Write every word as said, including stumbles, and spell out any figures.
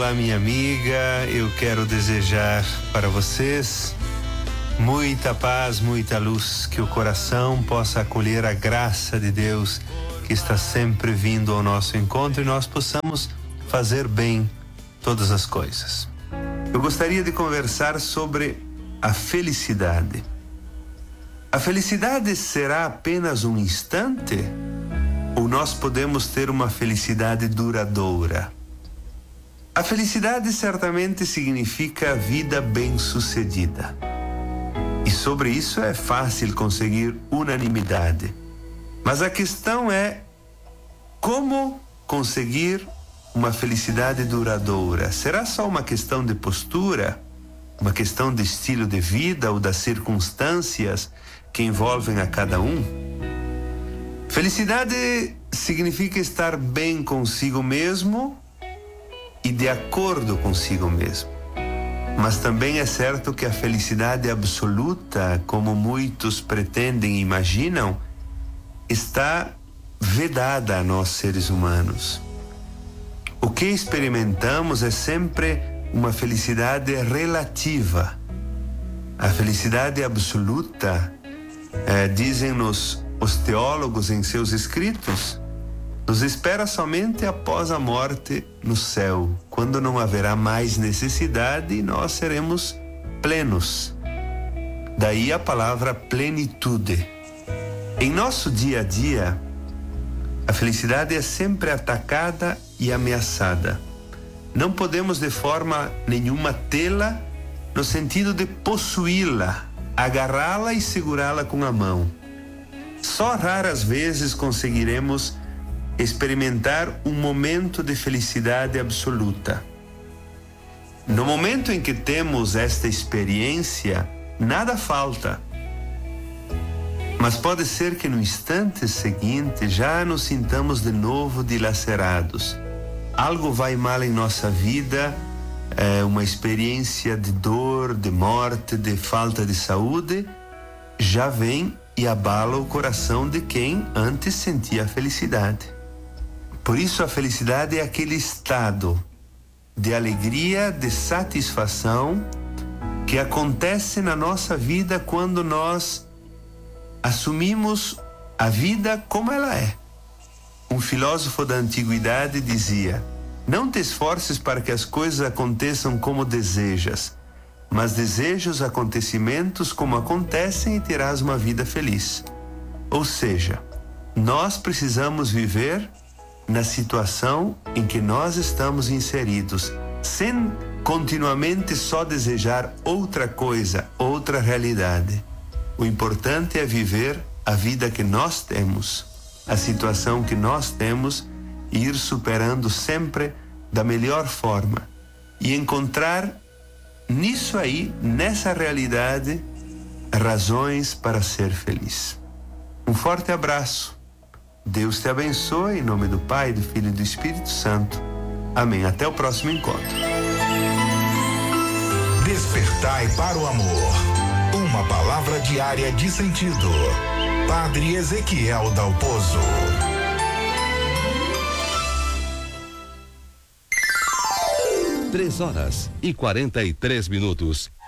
Olá, minha amiga, eu quero desejar para vocês muita paz, muita luz, que o coração possa acolher a graça de Deus que está sempre vindo ao nosso encontro e nós possamos fazer bem todas as coisas. Eu gostaria de conversar sobre a felicidade. A felicidade será apenas um instante? Ou nós podemos ter uma felicidade duradoura? A felicidade certamente significa vida bem-sucedida. E sobre isso é fácil conseguir unanimidade. Mas a questão é como conseguir uma felicidade duradoura. Será só uma questão de postura? Uma questão de estilo de vida ou das circunstâncias que envolvem a cada um? Felicidade significa estar bem consigo mesmo e de acordo consigo mesmo. Mas também é certo que a felicidade absoluta, como muitos pretendem e imaginam, está vedada a nós seres humanos. O que experimentamos é sempre uma felicidade relativa. A felicidade absoluta, eh, dizem-nos os teólogos em seus escritos, nos espera somente após a morte no céu, quando não haverá mais necessidade e nós seremos plenos. Daí a palavra plenitude. Em nosso dia a dia, a felicidade é sempre atacada e ameaçada. Não podemos de forma nenhuma tê-la no sentido de possuí-la, agarrá-la e segurá-la com a mão. Só raras vezes conseguiremos experimentar um momento de felicidade absoluta. No momento em que temos esta experiência, nada falta. Mas pode ser que no instante seguinte já nos sintamos de novo dilacerados. Algo vai mal em nossa vida, é uma experiência de dor, de morte, de falta de saúde, já vem e abala o coração de quem antes sentia felicidade. Por isso a felicidade é aquele estado de alegria, de satisfação que acontece na nossa vida quando nós assumimos a vida como ela é. Um filósofo da antiguidade dizia: não te esforces para que as coisas aconteçam como desejas, mas deseja os acontecimentos como acontecem e terás uma vida feliz. Ou seja, nós precisamos viver na situação em que nós estamos inseridos, sem continuamente só desejar outra coisa, outra realidade. O importante é viver a vida que nós temos, a situação que nós temos, e ir superando sempre da melhor forma e encontrar nisso aí, nessa realidade, razões para ser feliz. Um forte abraço. Deus te abençoe, em nome do Pai, do Filho e do Espírito Santo. Amém. Até o próximo encontro. Despertai para o amor. Uma palavra diária de sentido. Padre Ezequiel Dalpozo. Três horas e quarenta e três minutos.